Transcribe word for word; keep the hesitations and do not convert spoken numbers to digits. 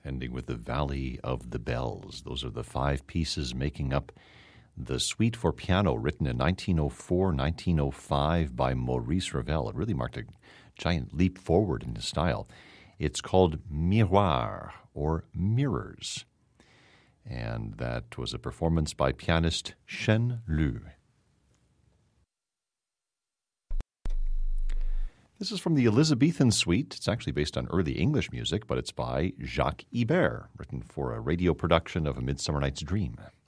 ending with the Valley of the Bells. Those are the five pieces making up the Suite for Piano, written in nineteen oh four, nineteen oh five by Maurice Ravel. It really marked a giant leap forward in his style. It's called Miroir, or Mirrors. And that was a performance by pianist Chen Lu. This is from the Elizabethan Suite. It's actually based on early English music, but it's by Jacques Ibert, written for a radio production of A Midsummer Night's Dream.